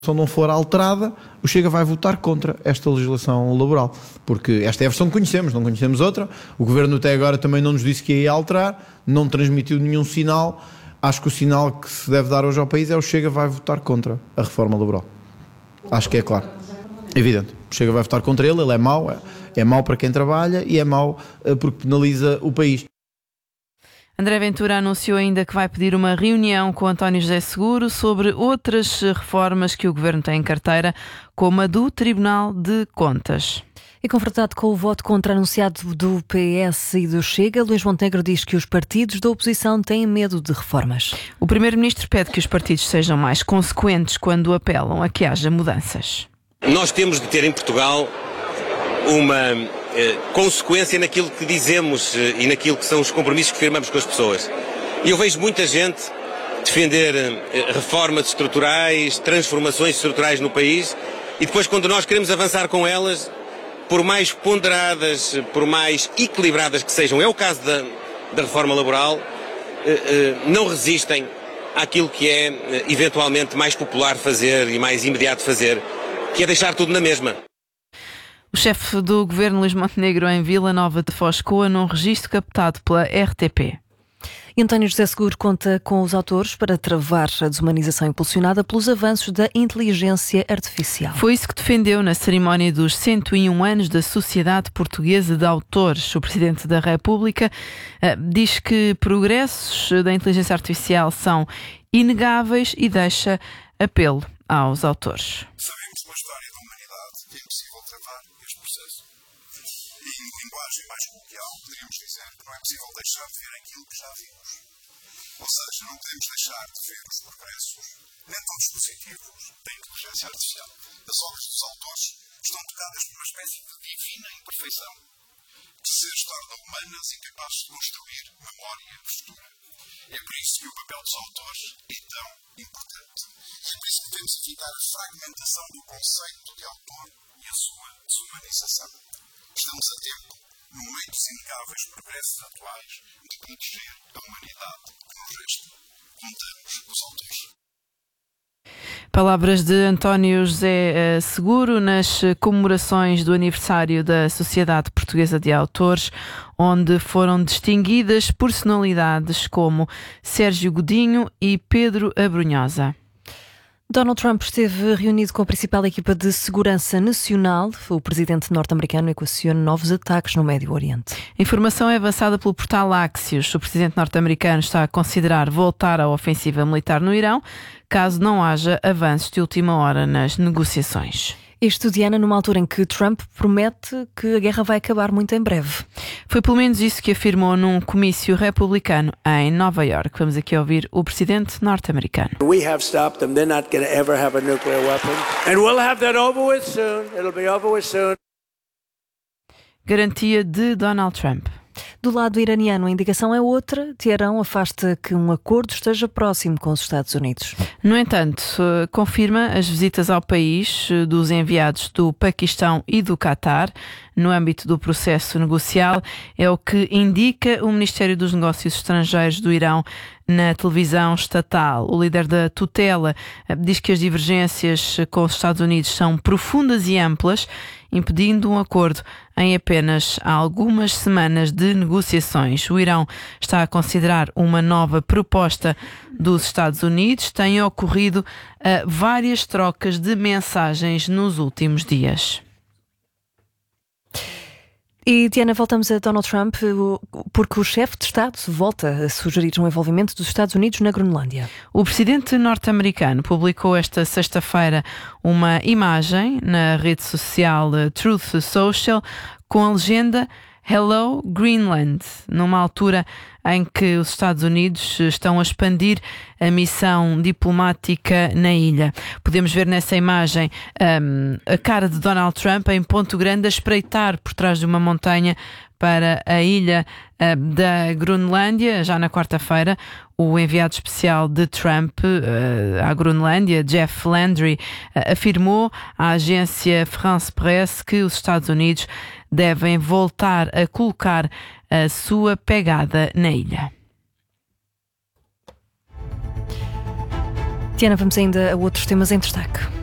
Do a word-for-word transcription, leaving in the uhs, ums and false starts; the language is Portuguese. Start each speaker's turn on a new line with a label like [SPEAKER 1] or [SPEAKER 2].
[SPEAKER 1] Se não for alterada, o Chega vai votar contra esta legislação laboral, porque esta é a versão que conhecemos, não conhecemos outra. O Governo até agora também não nos disse que ia alterar, não transmitiu nenhum sinal. Acho que o sinal que se deve dar hoje ao país é o Chega vai votar contra a reforma laboral. Acho que é claro, evidente. O Chega vai votar contra ele, ele é mau, é, é mau para quem trabalha e é mau porque penaliza o país.
[SPEAKER 2] André Ventura anunciou ainda que vai pedir uma reunião com António José Seguro sobre outras reformas que o Governo tem em carteira, como a do Tribunal de Contas.
[SPEAKER 3] E confrontado com o voto contra anunciado do P S e do Chega, Luís Montenegro diz que os partidos da oposição têm medo de reformas.
[SPEAKER 2] O Primeiro-Ministro pede que os partidos sejam mais consequentes quando apelam a que haja mudanças.
[SPEAKER 4] Nós temos de ter em Portugal uma Eh, consequência naquilo que dizemos eh, e naquilo que são os compromissos que firmamos com as pessoas. E eu vejo muita gente defender eh, reformas estruturais, transformações estruturais no país, e depois, quando nós queremos avançar com elas, por mais ponderadas, por mais equilibradas que sejam, é o caso da, da reforma laboral, eh, eh, não resistem àquilo que é eh, eventualmente mais popular fazer e mais imediato fazer, que é deixar tudo na mesma.
[SPEAKER 2] O chefe do Governo, Luís Montenegro, em Vila Nova de Foz, Coa, num registro captado pela R T P.
[SPEAKER 3] E António José Seguro conta com os autores para travar a desumanização impulsionada pelos avanços da inteligência artificial.
[SPEAKER 2] Foi isso que defendeu na cerimónia dos cento e um anos da Sociedade Portuguesa de Autores. O Presidente da República uh, diz que progressos da inteligência artificial são inegáveis e deixa apelo aos autores.
[SPEAKER 5] Sabemos pela história da humanidade que é possível travar este processo. E em linguagem mais coloquial, poderíamos dizer que não é possível deixar de ver aquilo que já vimos. Ou seja, não podemos deixar de ver os progressos, nem todos positivos, da inteligência artificial. As obras dos autores estão tocadas por uma espécie de divina imperfeição, de seres torna humanas e capazes de construir memória futura. É por isso que o papel dos autores é tão importante. E é por isso que devemos evitar a fragmentação do conceito de autor e a sua desumanização. Estamos a tempo, no meio dos inegáveis progressos atuais, de proteger a humanidade que nos resta. Contamos os autores.
[SPEAKER 2] Palavras de António José Seguro nas comemorações do aniversário da Sociedade Portuguesa de Autores, onde foram distinguidas personalidades como Sérgio Godinho e Pedro Abrunhosa.
[SPEAKER 3] Donald Trump esteve reunido com a principal equipa de segurança nacional. O presidente norte-americano equaciona novos ataques no Médio Oriente.
[SPEAKER 2] A informação é avançada pelo portal Axios. O presidente norte-americano está a considerar voltar à ofensiva militar no Irão, caso não haja avanços de última hora nas negociações.
[SPEAKER 3] Isto, Diana, numa altura em que Trump promete que a guerra vai acabar muito em breve.
[SPEAKER 2] Foi pelo menos isso que afirmou num comício republicano em Nova Iorque. Vamos aqui ouvir o presidente norte-americano.
[SPEAKER 6] We have stopped them. They're not going to ever have a nuclear weapon. And we'll have that over with soon. It'll be over with soon.
[SPEAKER 2] Garantia de Donald Trump.
[SPEAKER 3] Do lado iraniano, a indicação é outra. Teherão afasta que um acordo esteja próximo com os Estados Unidos.
[SPEAKER 2] No entanto, confirma as visitas ao país dos enviados do Paquistão e do Qatar no âmbito do processo negocial. É o que indica o Ministério dos Negócios Estrangeiros do Irão na televisão estatal. O líder da tutela diz que as divergências com os Estados Unidos são profundas e amplas, impedindo um acordo em apenas algumas semanas de negociações. O Irão está a considerar uma nova proposta dos Estados Unidos. Têm ocorrido uh, várias trocas de mensagens nos últimos dias.
[SPEAKER 3] E, Diana, voltamos a Donald Trump, porque o chefe de Estado volta a sugerir um envolvimento dos Estados Unidos na Groenlândia.
[SPEAKER 2] O presidente norte-americano publicou esta sexta-feira uma imagem na rede social Truth Social com a legenda Hello Greenland, numa altura em que os Estados Unidos estão a expandir a missão diplomática na ilha. Podemos ver nessa imagem um, a cara de Donald Trump em Ponto Grande a espreitar por trás de uma montanha para a ilha uh, da Groenlândia. Já na quarta-feira, o enviado especial de Trump uh, à Groenlândia, Jeff Landry, uh, afirmou à agência France Presse que os Estados Unidos devem voltar a colocar a sua pegada na ilha.
[SPEAKER 3] Diana, vamos ainda a outros temas em destaque.